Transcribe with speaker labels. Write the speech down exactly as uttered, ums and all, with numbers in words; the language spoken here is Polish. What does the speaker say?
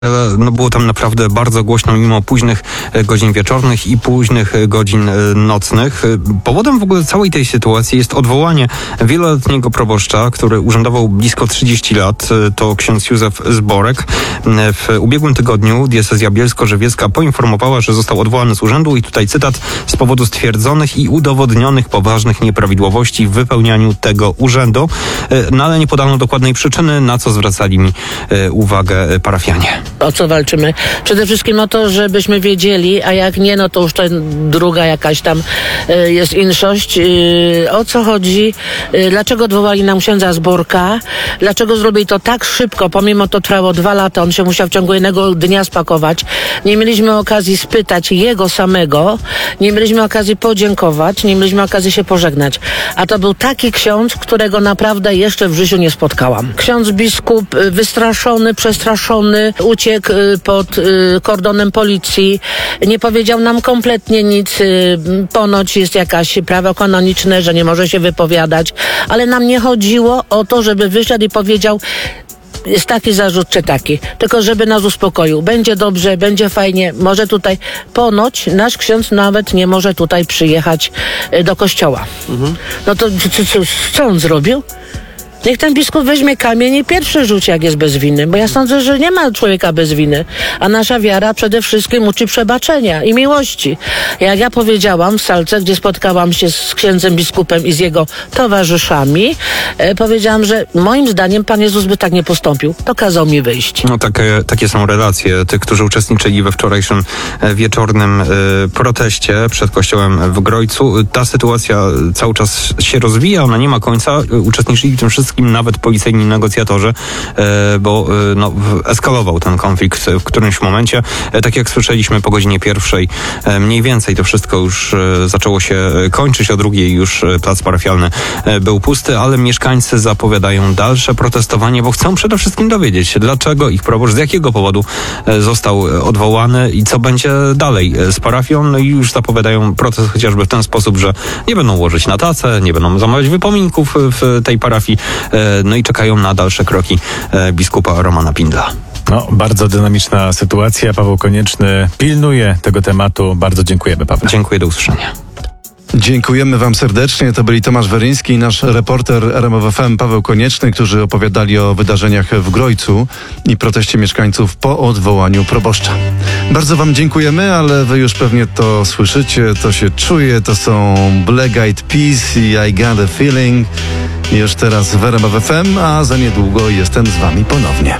Speaker 1: No było tam naprawdę bardzo głośno mimo późnych godzin wieczornych i późnych godzin nocnych. Powodem w ogóle całej tej sytuacji jest odwołanie wieloletniego proboszcza, który urzędował blisko trzydzieści lat. To ksiądz Józef Zborek. W ubiegłym tygodniu diecezja bielsko-żywiecka poinformowała, że został odwołany z urzędu i tutaj cytat: z powodu stwierdzonych i udowodnionych poważnych nieprawidłowości w wypełnianiu tego urzędu. No ale nie podano dokładnej przyczyny, na co zwracali mi uwagę parafianie.
Speaker 2: O co walczymy? Przede wszystkim o to, żebyśmy wiedzieli, a jak nie, no to już to druga jakaś tam y, jest inszość. Y, o co chodzi? Y, dlaczego odwołali nam księdza Zborka? Dlaczego zrobili to tak szybko? Pomimo to trwało dwa lata, on się musiał w ciągu jednego dnia spakować. Nie mieliśmy okazji spytać jego samego, nie mieliśmy okazji podziękować, nie mieliśmy okazji się pożegnać. A to był taki ksiądz, którego naprawdę jeszcze w życiu nie spotkałam. Ksiądz biskup y, wystraszony, przestraszony, uciekł pod y, kordonem policji, nie powiedział nam kompletnie nic, y, ponoć jest jakaś prawo kanoniczne, że nie może się wypowiadać, ale nam nie chodziło o to, żeby wyszedł i powiedział: jest taki zarzut czy taki, tylko żeby nas uspokoił. Będzie dobrze, będzie fajnie, może tutaj. Ponoć nasz ksiądz nawet nie może tutaj przyjechać y, do kościoła. Mhm. No to co, co, co on zrobił? Niech ten biskup weźmie kamień i pierwszy rzuci, jak jest bez winy, bo ja sądzę, że nie ma człowieka bez winy, a nasza wiara przede wszystkim uczy przebaczenia i miłości. Jak ja powiedziałam w salce, gdzie spotkałam się z księdzem biskupem i z jego towarzyszami, e, powiedziałam, że moim zdaniem Pan Jezus by tak nie postąpił. To kazał mi wyjść.
Speaker 1: No takie, takie są relacje tych, którzy uczestniczyli we wczorajszym wieczornym y, proteście przed kościołem w Grojcu. Ta sytuacja cały czas się rozwija, ona nie ma końca. Uczestniczyli w tym wszyscy, nawet policyjni negocjatorzy, bo no, eskalował ten konflikt w którymś momencie. Tak jak słyszeliśmy, po godzinie pierwszej mniej więcej to wszystko już zaczęło się kończyć, o drugiej już plac parafialny był pusty, ale mieszkańcy zapowiadają dalsze protestowanie, bo chcą przede wszystkim dowiedzieć się, dlaczego ich proboszcz, z jakiego powodu został odwołany i co będzie dalej z parafią. No i już zapowiadają protest chociażby w ten sposób, że nie będą łożyć na tacę, nie będą zamawiać wypominków w tej parafii. No i czekają na dalsze kroki biskupa Romana Pindla.
Speaker 3: No, bardzo dynamiczna sytuacja. Paweł Konieczny pilnuje tego tematu. Bardzo dziękujemy, Paweł.
Speaker 1: Dziękuję, do usłyszenia.
Speaker 4: Dziękujemy wam serdecznie. To byli Tomasz Weryński i nasz reporter R M F F M Paweł Konieczny, którzy opowiadali o wydarzeniach w Grojcu i proteście mieszkańców po odwołaniu proboszcza. Bardzo wam dziękujemy, ale wy już pewnie to słyszycie, to się czuje. To są Black Eyed Peas i I Got a Feeling. Już teraz w R M F F M, a za niedługo jestem z wami ponownie.